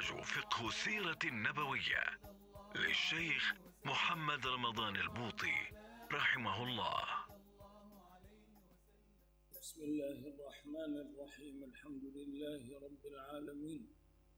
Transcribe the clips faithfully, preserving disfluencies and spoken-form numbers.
برنامج فقه السيرة النبوية للشيخ محمد رمضان البوطي رحمه الله. بسم الله الرحمن الرحيم. الحمد لله رب العالمين،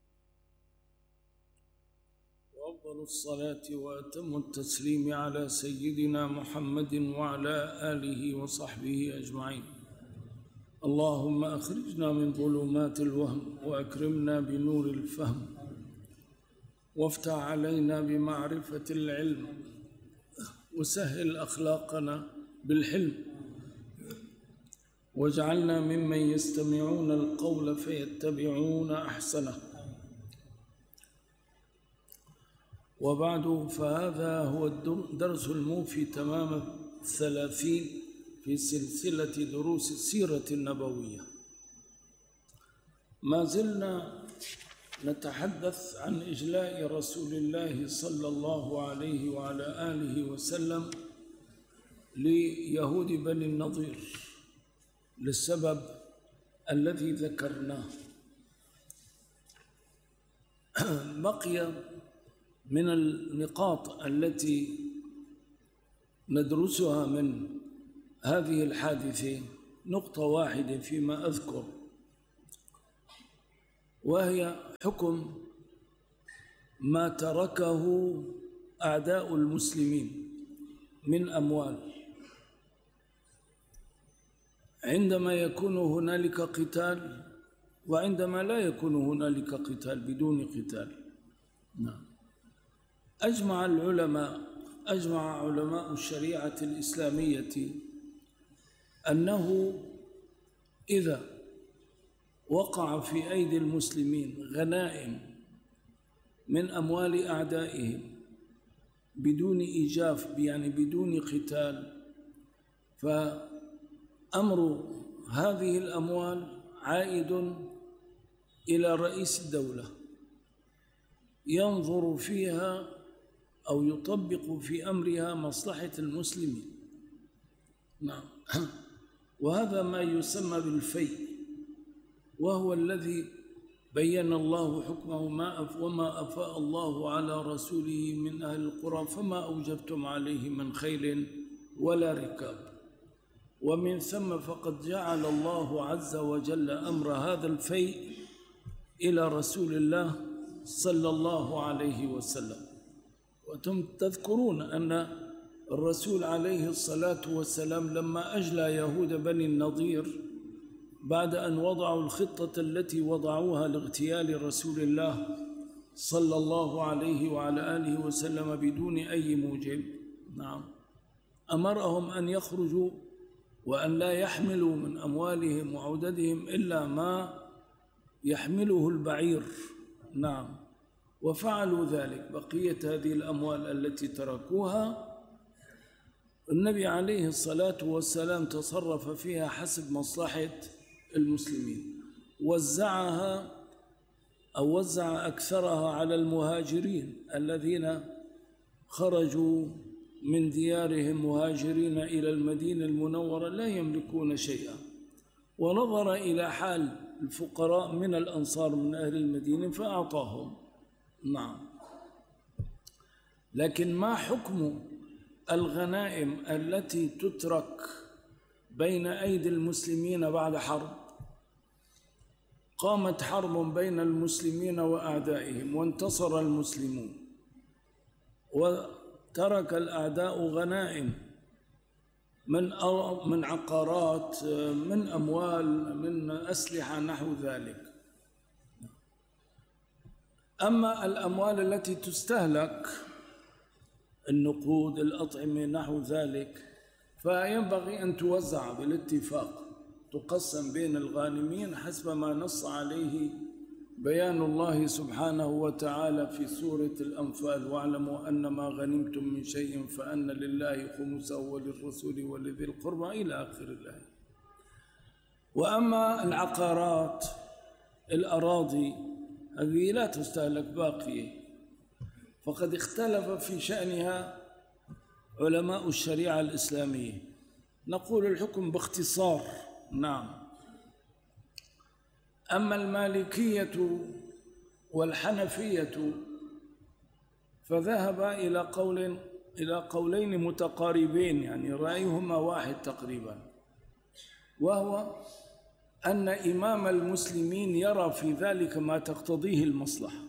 وأفضل الصلاة وأتم التسليم على سيدنا محمد وعلى آله وصحبه أجمعين. اللهم أخرجنا من ظلمات الوهم وأكرمنا بنور الفهم، وافتح علينا بمعرفة العلم، وسهل أخلاقنا بالحلم، واجعلنا ممن يستمعون القول فيتبعون أحسنه. وبعد، فهذا هو الدرس الموفي تمام الثلاثين في سلسلة دروس السيرة النبوية. ما زلنا نتحدث عن إجلاء رسول الله صلى الله عليه وعلى آله وسلم ليهود بني النضير للسبب الذي ذكرناه. بقي من النقاط التي ندرسها من هذه الحادثة نقطة واحدة فيما أذكر، وهي حكم ما تركه أعداء المسلمين من أموال عندما يكون هنالك قتال، وعندما لا يكون هنالك قتال بدون قتال. نعم. أجمع العلماء أجمع علماء الشريعة الإسلامية أنه إذا وقع في أيدي المسلمين غنائم من أموال أعدائهم بدون إيجاف، يعني بدون قتال، فأمر هذه الأموال عائد إلى رئيس الدولة، ينظر فيها أو يطبق في أمرها مصلحة المسلمين. نعم. وهذا ما يسمى بالفيء، وهو الذي بين الله حكمه ما أف وما أفاء الله على رسوله من أهل القرى فما أوجبتم عليه من خيل ولا ركاب. ومن ثم فقد جعل الله عز وجل أمر هذا الفيء إلى رسول الله صلى الله عليه وسلم. وأنتم تذكرون أن الرسول عليه الصلاة والسلام لما أجلى يهود بني النضير بعد أن وضعوا الخطة التي وضعوها لاغتيال رسول الله صلى الله عليه وعلى آله وسلم بدون أي موجب، نعم، أمرهم أن يخرجوا وأن لا يحملوا من أموالهم وعددهم إلا ما يحمله البعير. نعم. وفعلوا ذلك. بقية هذه الأموال التي تركوها النبي عليه الصلاة والسلام تصرف فيها حسب مصلحة المسلمين، وزعها أو وزع أكثرها على المهاجرين الذين خرجوا من ديارهم مهاجرين إلى المدينة المنورة لا يملكون شيئا، ونظر إلى حال الفقراء من الأنصار من أهل المدينة فأعطاهم. نعم. لكن ما حكم الغنائم التي تترك بين أيدي المسلمين بعد حرب؟ قامت حرب بين المسلمين وأعدائهم وانتصر المسلمون، وترك الأعداء غنائم من من عقارات، من أموال، من أسلحة نحو ذلك. أما الأموال التي تستهلك، النقود، الأطعمة نحو ذلك، فينبغي أن توزع بالاتفاق، تقسم بين الغانمين حسب ما نص عليه بيان الله سبحانه وتعالى في سورة الأنفال: واعلموا أن ما غنمتم من شيء فأن لله خمسه وللرسول ولذي القربى إلى آخر الآية. وأما العقارات، الأراضي، هذه لا تستهلك باقية، فقد اختلف في شأنها علماء الشريعة الإسلامية. نقول الحكم باختصار. نعم. أما المالكية والحنفية فذهب إلى قول إلى قولين متقاربين، يعني رأيهما واحد تقريبا، وهو أن إمام المسلمين يرى في ذلك ما تقتضيه المصلحة.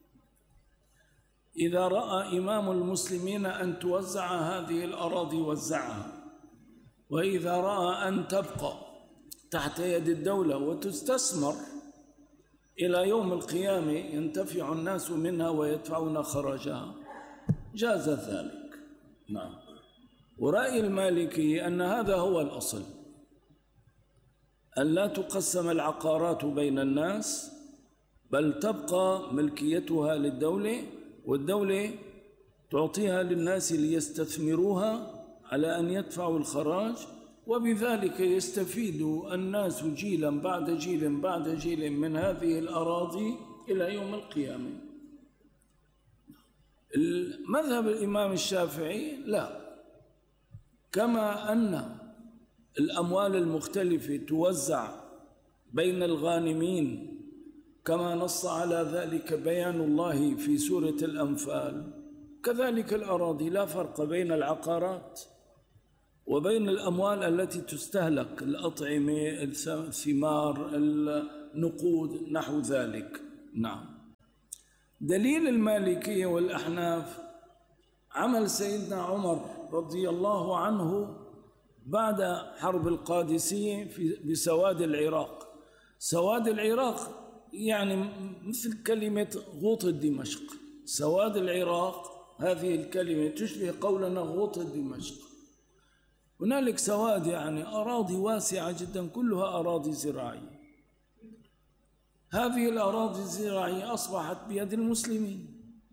إذا رأى إمام المسلمين أن توزع هذه الأراضي وزعها، وإذا رأى أن تبقى تحت يد الدولة وتستثمر إلى يوم القيامة ينتفع الناس منها ويدفعون خراجها جاز ذلك. نعم. ورأي المالكي أن هذا هو الأصل، أن لا تقسم العقارات بين الناس، بل تبقى ملكيتها للدولة، والدولة تعطيها للناس ليستثمروها على أن يدفعوا الخراج، وبذلك يستفيد الناس جيلا بعد جيل بعد جيل من هذه الأراضي إلى يوم القيامة. المذهب الإمام الشافعي لا، كما أن الأموال المختلفة توزع بين الغانمين كما نص على ذلك بيان الله في سورة الأنفال، كذلك الأراضي لا فرق بين العقارات وبين الأموال التي تستهلك، الأطعمة، الثمار، النقود، نحو ذلك. نعم. دليل المالكية والأحناف عمل سيدنا عمر رضي الله عنه بعد حرب القادسية بسواد العراق. سواد العراق يعني مثل كلمة غوطة دمشق، سواد العراق هذه الكلمة تشبه قولنا غوطة دمشق. هنالك سواد يعني أراضي واسعة جدا كلها أراضي زراعية. هذه الأراضي الزراعية أصبحت بيد المسلمين.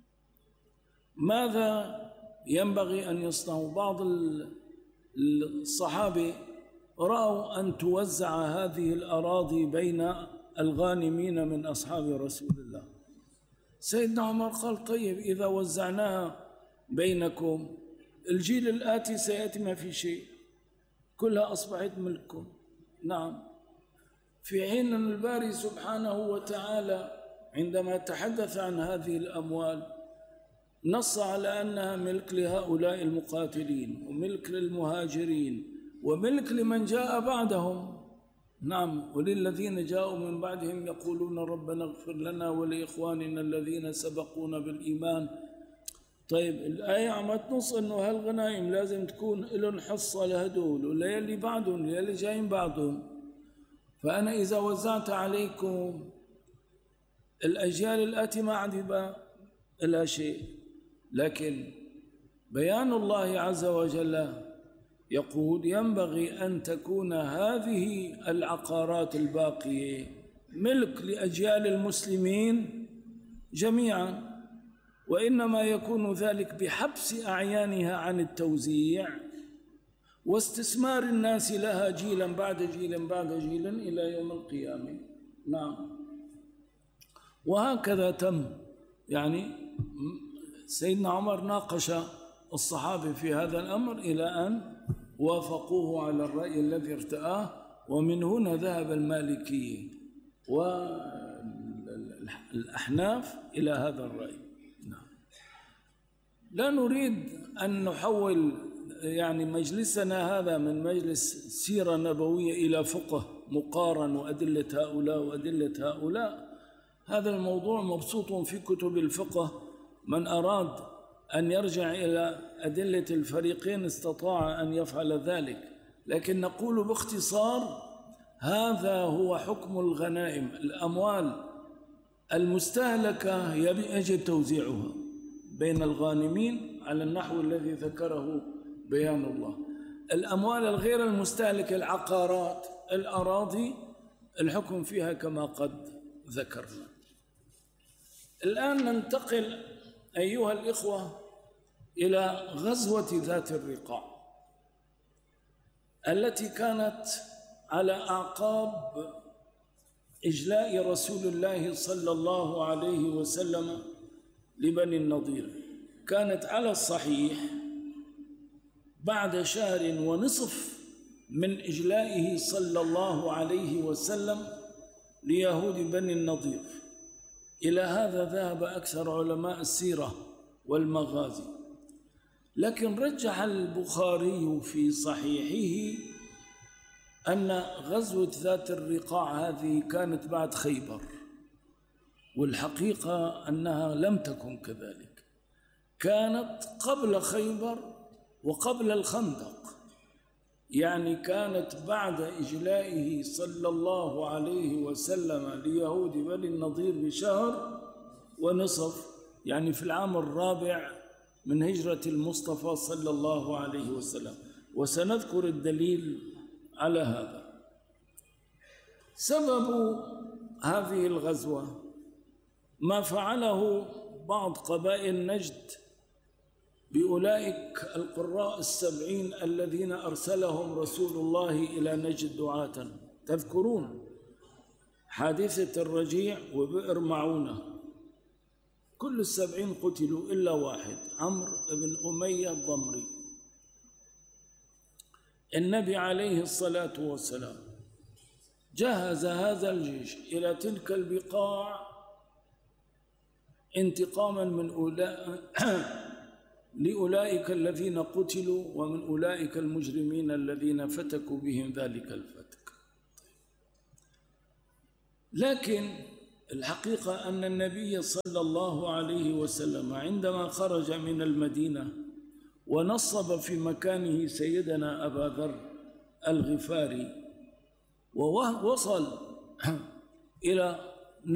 ماذا ينبغي أن يصنعوا؟ بعض الصحابة رأوا أن توزع هذه الأراضي بين الغانمين من أصحاب رسول الله. سيدنا عمر قال طيب إذا وزعناها بينكم الجيل الآتي سيأتي ما في شيء، كلها أصبحت ملككم. نعم. في حين أن الباري سبحانه وتعالى عندما تحدث عن هذه الأموال نص على أنها ملك لهؤلاء المقاتلين، وملك للمهاجرين، وملك لمن جاء بعدهم. نعم. وللذين جاءوا من بعدهم يقولون ربنا اغفر لنا ولإخواننا الذين سبقونا بالإيمان. طيب الآية عم تنص أنه هالغنائم لازم تكون لهم حصة لهدول وليلي بعدهم ليلي جايين بعدهم. فأنا إذا وزعت عليكم الأجيال الآتي ما عاد يبقى إلا شيء. لكن بيان الله عز وجل يقول ينبغي أن تكون هذه العقارات الباقية ملك لأجيال المسلمين جميعا، وإنما يكون ذلك بحبس أعيانها عن التوزيع واستثمار الناس لها جيلا بعد جيل بعد جيل إلى يوم القيامة. نعم. وهكذا تم. يعني سيدنا عمر ناقش الصحابة في هذا الأمر إلى أن وافقوه على الرأي الذي ارتآه، ومن هنا ذهب المالكية والأحناف إلى هذا الرأي. نعم. لا نريد أن نحول يعني مجلسنا هذا من مجلس سيرة نبوية إلى فقه مقارن وأدلة هؤلاء وأدلة هؤلاء. هذا الموضوع مبسوط في كتب الفقه، من أراد أن يرجع إلى أدلة الفريقين استطاع أن يفعل ذلك، لكن نقول باختصار هذا هو حكم الغنائم. الأموال المستهلكة يجب توزيعها بين الغانمين على النحو الذي ذكره بيان الله. الأموال الغير المستهلكة العقارات الأراضي الحكم فيها كما قد ذكرنا. الآن ننتقل أيها الإخوة إلى غزوة ذات الرقاع التي كانت على أعقاب إجلاء رسول الله صلى الله عليه وسلم لبني النضير. كانت على الصحيح بعد شهر ونصف من إجلائه صلى الله عليه وسلم ليهود بني النضير. إلى هذا ذهب أكثر علماء السيرة والمغازي، لكن رجح البخاري في صحيحه أن غزوة ذات الرقاع هذه كانت بعد خيبر، والحقيقة أنها لم تكن كذلك، كانت قبل خيبر وقبل الخندق، يعني كانت بعد إجلائه صلى الله عليه وسلم ليهود بني النضير بشهر ونصف، يعني في العام الرابع من هجرة المصطفى صلى الله عليه وسلم، وسنذكر الدليل على هذا. سبب هذه الغزوة ما فعله بعض قبائل نجد بأولئك القراء السبعين الذين أرسلهم رسول الله إلى نجد دعاة. تذكرون حادثة الرجيع وبئر معونة، كل السبعين قتلوا إلا واحد، عمرو بن أمية الضمري. النبي عليه الصلاة والسلام جهز هذا الجيش إلى تلك البقاع انتقاما من أولئك لأولئك الذين قتلوا ومن أولئك المجرمين الذين فتكوا بهم ذلك الفتك. لكن الحقيقة أن النبي صلى الله عليه وسلم عندما خرج من المدينة ونصب في مكانه سيدنا أبا ذر الغفاري ووصل إلى